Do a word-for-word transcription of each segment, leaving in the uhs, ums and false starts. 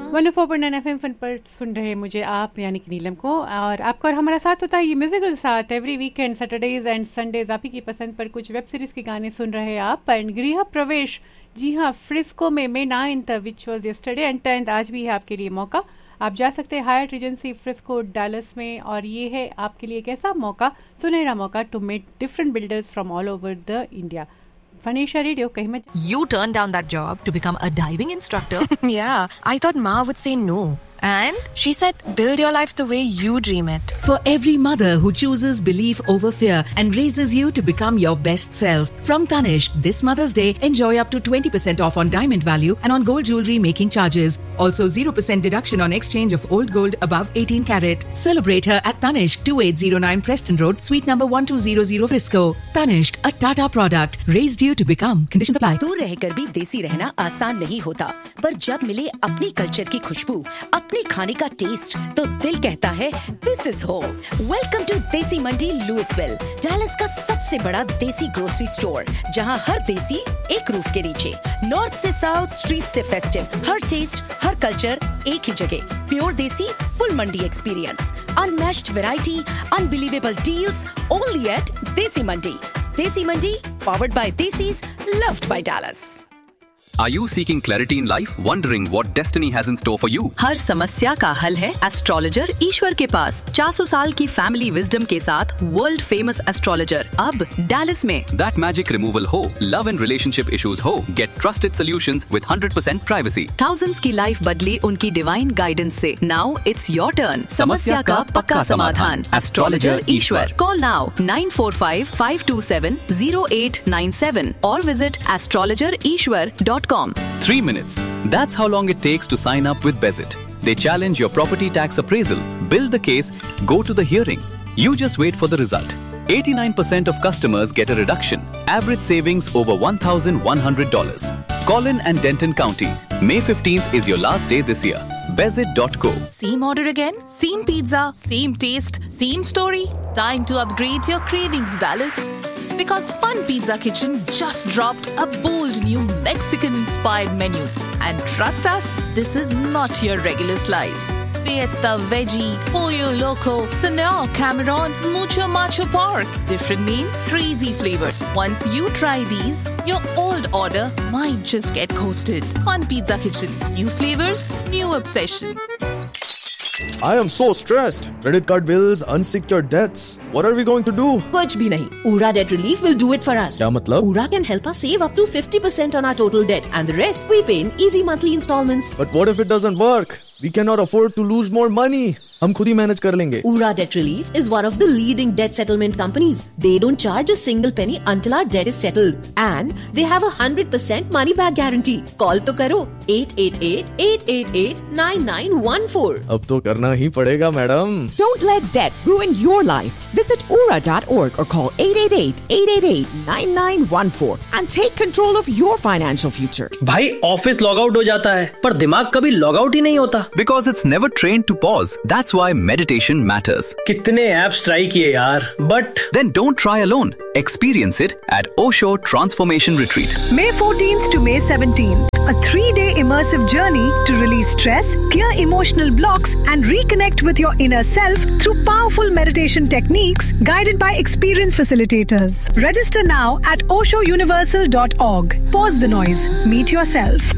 One O four point nine FM fun पर सुन रहे मुझे आप यानी कि नीलम को, और आपका और हमारा साथ होता है ये म्यूजिकल साथ every weekend Saturdays and Sundays. आप ही की पसंद पर कुछ वेब सीरीज के गाने सुन रहे हैं आप। एंड गृह प्रवेश, जी हाँ, फ्रिस्को में May ninth which was yesterday and tenth, आज भी है आपके लिए मौका। आप जा सकते हैं हायट रीजेंसी फ्रिस्को डैलस में, और ये है आपके लिए एक ऐसा मौका, सुनहरा मौका to meet different builders from all over the India. Phanisha Radio, kahi mat. You turned down that job to become a diving instructor. Yeah, I thought Ma would say no. And she said, build your life the way you dream it. For every mother who chooses belief over fear and raises you to become your best self. From Tanishq, this Mother's Day, enjoy up to twenty percent off on diamond value and on gold jewelry making charges. Also zero percent deduction on exchange of old gold above eighteen carat. Celebrate her at Tanishq, twenty-eight oh nine Preston Road, suite number one two zero zero Frisco. Tanishq, a Tata product, raised you to become. Conditions apply. दूर रहकर भी देसी रहना आसान नहीं होता, पर जब मिले अपनी कल्चर की खुशबू, अपने खाने का टेस्ट, तो दिल कहता है this is home. Welcome to देसी मंडी लुइसविल, डैलस का सबसे बड़ा देसी ग्रोसरी स्टोर, जहां हर देसी एक रूफ के नीचे। नॉर्थ से साउथ, स्ट्रीट से फेस्टिव, हर टेस्ट, हर कल्चर एक ही जगह। प्योर देसी, फुल मंडी experience, unmatched variety, unbelievable deals, only eight देसी मंडी। देसी मंडी, powered by Desis, loved by Dallas. Are you seeking clarity in life? Wondering what destiny has in store for you? हर समस्या का हल है astrologer ईश्वर के पास। चार सौ साल की फैमिली विजडम के साथ वर्ल्ड फेमस एस्ट्रोलॉजर अब डैलस में। That magic removal हो, love and relationship issues हो, get trusted solutions with one hundred percent privacy. Thousands की लाइफ बदली उनकी डिवाइन गाइडेंस से। Now it's your turn. समस्या का पक्का समाधान, astrologer Ishwar. Call now nine four five five two seven zero eight nine seven or visit astrologer ishwar dot com. Three minutes. That's how long it takes to sign up with Bezit. They challenge your property tax appraisal, build the case, go to the hearing. You just wait for the result. eighty-nine percent of customers get a reduction. Average savings over one thousand one hundred dollars. Collin and Denton County. May fifteenth is your last day this year. Bezit dot co. Same order again? Same pizza? Same taste? Same story? Time to upgrade your cravings, Dallas. Because Fun Pizza Kitchen just dropped a bold new Mexican-inspired menu. And trust us, this is not your regular slice. Fiesta Veggie, Pollo Loco, Senor Cameron, Mucho Macho Pork. Different names, crazy flavors. Once you try these, your old order might just get coasted. Fun Pizza Kitchen. New flavors, new obsession. I am so stressed. Credit card bills, unsecured debts. What are we going to do? कुछ भी नहीं. Ura Debt Relief will do it for us. क्या मतलब? Ura can help us save up to fifty percent on our total debt, and the rest we pay in easy monthly installments. But what if it doesn't work? We cannot afford to lose more money. हम खुद ही manage कर लेंगे। Ura Debt Relief is one of the leading debt settlement companies. They don't charge a single penny until our debt is settled, and they have a hundred percent money back guarantee. Call तो करो eight eight eight eight eight eight nine nine one four. अब तो करना ही पड़ेगा madam. Don't let debt ruin your life. Visit ura dot org or call eight eight eight eight eight eight nine nine one four and take control of your financial future. भाई office log out हो जाता है पर दिमाग कभी log out ही नहीं होता। Because it's never trained to pause. That's why meditation matters. कितने apps ट्राई किए यार, but then don't try alone. Experience it at Osho Transformation Retreat. May fourteenth to May seventeenth, a three-day immersive journey to release stress, clear emotional blocks, and reconnect with your inner self through powerful meditation techniques guided by experienced facilitators. Register now at osho universal dot org. Pause the noise. Meet yourself.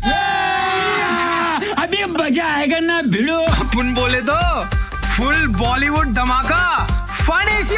अभी मजा आएगा ना भिड़ो। अपन बोले तो full Bollywood धमाका fun Asia